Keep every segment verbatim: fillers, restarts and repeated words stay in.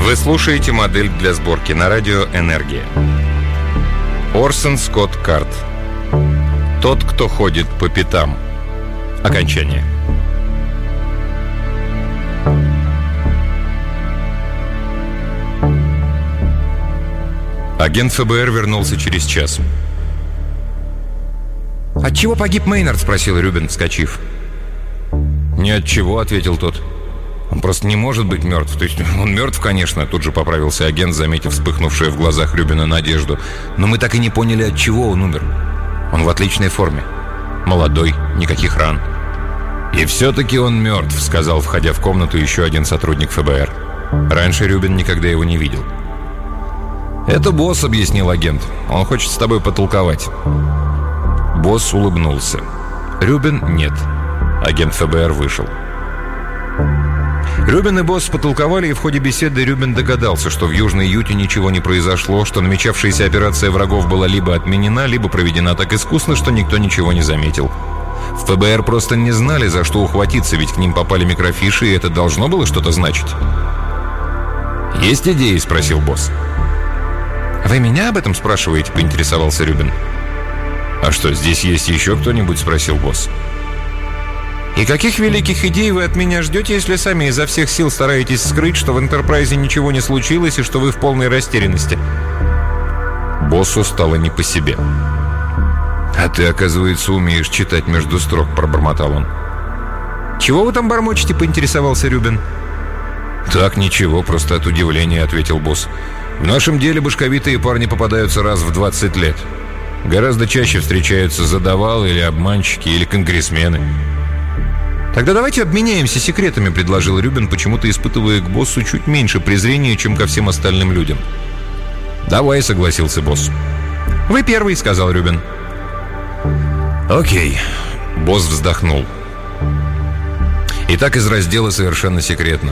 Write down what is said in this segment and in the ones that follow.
Вы слушаете модель для сборки на радио «Энергия». Орсон Скотт Кард. Тот, кто ходит по пятам. Окончание. Агент ФБР вернулся через час. «От чего погиб Мейнард?» — спросил Рюбин, вскочив. «Ни от чего», — ответил тот. «Он просто не может быть мертв. То есть он мертв, конечно», — тут же поправился агент, заметив вспыхнувшую в глазах Рюбина надежду. «Но мы так и не поняли, от чего он умер. Он в отличной форме. Молодой, никаких ран». «И все-таки он мертв», — сказал, входя в комнату, еще один сотрудник ФБР. Раньше Рюбин никогда его не видел. «Это босс», — объяснил агент. «Он хочет с тобой потолковать». Босс улыбнулся. Рюбин — нет. Агент ФБР вышел. Рюбин и босс потолковали, и в ходе беседы Рюбин догадался, что в Южной Юте ничего не произошло, что намечавшаяся операция врагов была либо отменена, либо проведена так искусно, что никто ничего не заметил. В ФБР просто не знали, за что ухватиться, ведь к ним попали микрофиши, и это должно было что-то значить. «Есть идеи?» — спросил босс. «Вы меня об этом спрашиваете?» — поинтересовался Рюбин. «А что, здесь есть еще кто-нибудь?» — спросил босс. «И каких великих идей вы от меня ждете, если сами изо всех сил стараетесь скрыть, что в Энтерпрайзе ничего не случилось и что вы в полной растерянности?» Боссу стало не по себе. «А ты, оказывается, умеешь читать между строк», — пробормотал он. «Чего вы там бормочете?» — поинтересовался Рюбин. «Так, ничего, просто от удивления», — ответил босс. «В нашем деле башковитые парни попадаются раз в двадцать лет. Гораздо чаще встречаются задавалы или обманщики, или конгрессмены». «Тогда давайте обменяемся секретами», — предложил Рюбин, почему-то испытывая к боссу чуть меньше презрения, чем ко всем остальным людям. «Давай», — согласился босс. «Вы первый», — сказал Рюбин. «Окей», — босс вздохнул. «Итак, из раздела «Совершенно секретно».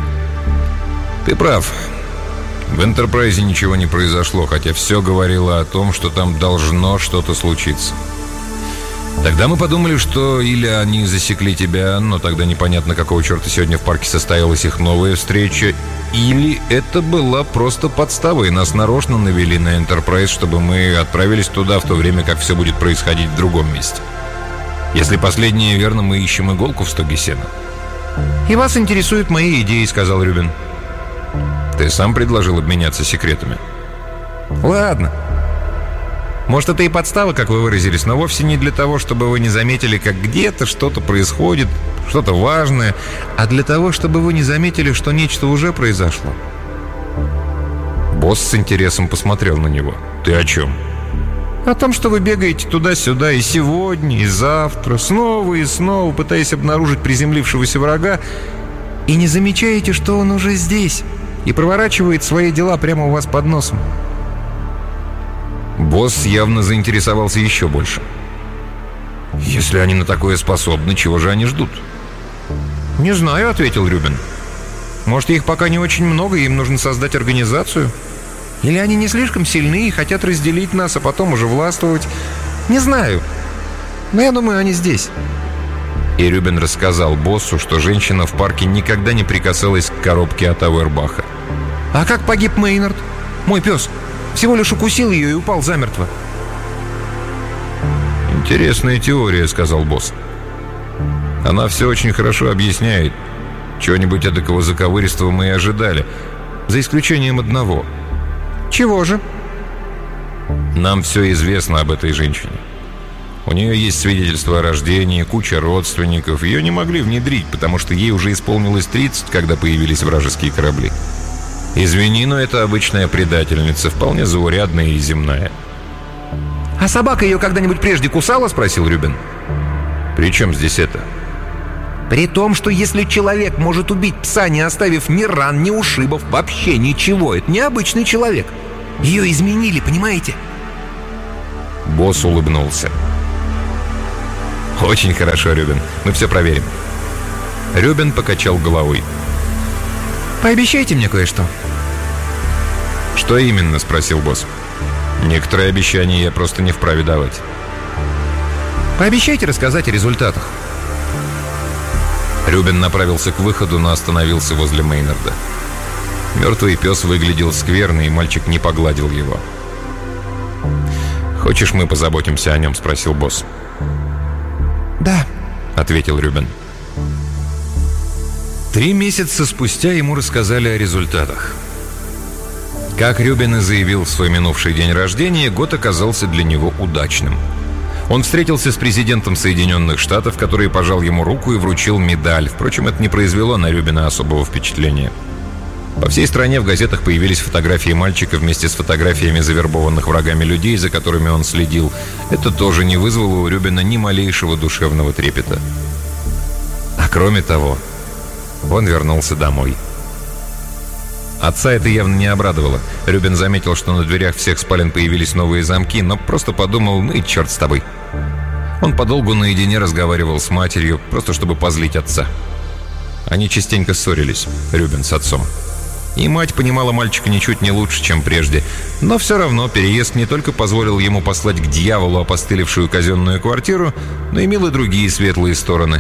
Ты прав. В Энтерпрайзе ничего не произошло, хотя все говорило о том, что там должно что-то случиться. Тогда мы подумали, что или они засекли тебя, но тогда непонятно, какого черта сегодня в парке состоялась их новая встреча, или это была просто подстава, и нас нарочно навели на Энтерпрайз, чтобы мы отправились туда, в то время как все будет происходить в другом месте. Если последнее верно, мы ищем иголку в стоге сена». «И вас интересуют мои идеи», — сказал Рюбин. «Ты сам предложил обменяться секретами». «Ладно. Может, это и подстава, как вы выразились, но вовсе не для того, чтобы вы не заметили, как где-то что-то происходит, что-то важное, а для того, чтобы вы не заметили, что нечто уже произошло». Босс с интересом посмотрел на него. «Ты о чем?» «О том, что вы бегаете туда-сюда и сегодня, и завтра, снова и снова, пытаясь обнаружить приземлившегося врага, и не замечаете, что он уже здесь и проворачивает свои дела прямо у вас под носом». Босс явно заинтересовался еще больше. «Если они на такое способны, чего же они ждут?» «Не знаю», — ответил Рюбин. «Может, их пока не очень много, и им нужно создать организацию? Или они не слишком сильны и хотят разделить нас, а потом уже властвовать? Не знаю. Но я думаю, они здесь». И Рюбин рассказал боссу, что женщина в парке никогда не прикасалась к коробке от Ауэрбаха. «А как погиб Мейнард? Мой пес. Всего лишь укусил ее и упал замертво». «Интересная теория», — сказал босс. «Она все очень хорошо объясняет. Чего-нибудь эдакого заковыристого мы и ожидали. За исключением одного». «Чего же?» «Нам все известно об этой женщине. У нее есть свидетельство о рождении, куча родственников. Ее не могли внедрить, потому что ей уже исполнилось тридцать, когда появились вражеские корабли. Извини, но это обычная предательница, вполне заурядная и земная». «А собака ее когда-нибудь прежде кусала?» — спросил Рюбин. «При чем здесь это?» «При том, что если человек может убить пса, не оставив ни ран, ни ушибов, вообще ничего, это необычный человек. Ее изменили, понимаете?» Босс улыбнулся. «Очень хорошо, Рюбин. Мы все проверим». Рюбин покачал головой. «Пообещайте мне кое-что». «Что именно?» — спросил босс. «Некоторые обещания я просто не вправе давать». «Пообещайте рассказать о результатах». Рюбин направился к выходу, но остановился возле Мейнарда. Мертвый пес выглядел скверно, и мальчик не погладил его. «Хочешь, мы позаботимся о нем?» — спросил босс. «Да», — ответил Рюбен. Три месяца спустя ему рассказали о результатах. Как Рюбен и заявил в свой минувший день рождения, год оказался для него удачным. Он встретился с президентом Соединенных Штатов, который пожал ему руку и вручил медаль. Впрочем, это не произвело на Рюбена особого впечатления. По всей стране в газетах появились фотографии мальчика вместе с фотографиями завербованных врагами людей, за которыми он следил. Это тоже не вызвало у Рюбена ни малейшего душевного трепета. А кроме того, он вернулся домой. Отца это явно не обрадовало. Рюбен заметил, что на дверях всех спален появились новые замки, но просто подумал: ну и черт с тобой. Он подолгу наедине разговаривал с матерью, просто чтобы позлить отца. Они частенько ссорились, Рюбен с отцом. И мать понимала мальчика ничуть не лучше, чем прежде. Но все равно переезд не только позволил ему послать к дьяволу опостылевшую казенную квартиру, но имел и другие светлые стороны.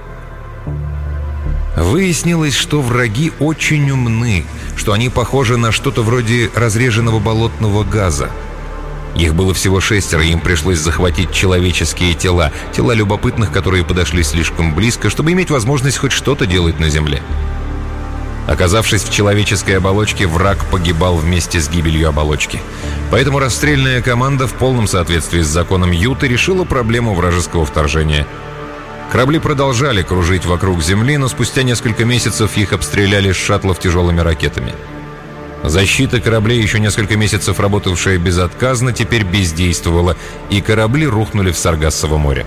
Выяснилось, что враги очень умны, что они похожи на что-то вроде разреженного болотного газа. Их было всего шестеро, и им пришлось захватить человеческие тела, тела любопытных, которые подошли слишком близко, чтобы иметь возможность хоть что-то делать на земле. Оказавшись в человеческой оболочке, враг погибал вместе с гибелью оболочки. Поэтому расстрельная команда в полном соответствии с законом Юты решила проблему вражеского вторжения. Корабли продолжали кружить вокруг Земли, но спустя несколько месяцев их обстреляли с шаттлов тяжелыми ракетами. Защита кораблей, еще несколько месяцев работавшая безотказно, теперь бездействовала, и корабли рухнули в Саргассово море.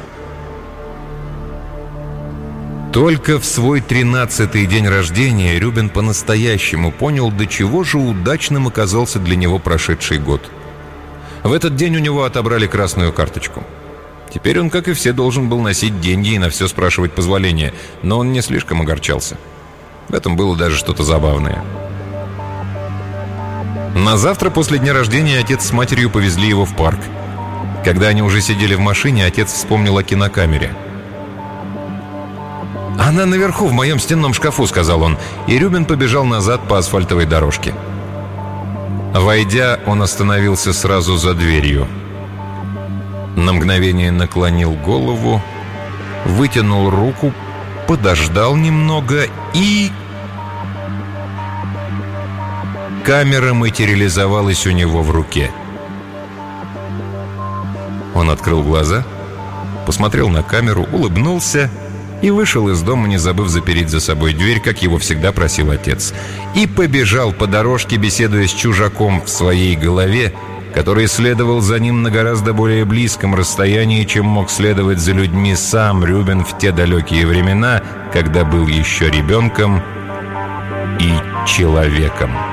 Только в свой тринадцатый день рождения Рюбен по-настоящему понял, до чего же удачным оказался для него прошедший год. В этот день у него отобрали красную карточку. Теперь он, как и все, должен был носить деньги и на все спрашивать позволения, но он не слишком огорчался. В этом было даже что-то забавное. На завтра после дня рождения отец с матерью повезли его в парк. Когда они уже сидели в машине, отец вспомнил о кинокамере. «Она наверху, в моем стенном шкафу», — сказал он, и Рюбен побежал назад по асфальтовой дорожке. Войдя, он остановился сразу за дверью. На мгновение наклонил голову, вытянул руку, подождал немного и... Камера материализовалась у него в руке. Он открыл глаза, посмотрел на камеру, улыбнулся и вышел из дома, не забыв запереть за собой дверь, как его всегда просил отец. И побежал по дорожке, беседуя с чужаком в своей голове, который следовал за ним на гораздо более близком расстоянии, чем мог следовать за людьми сам Рюбен в те далекие времена, когда был еще ребенком и человеком.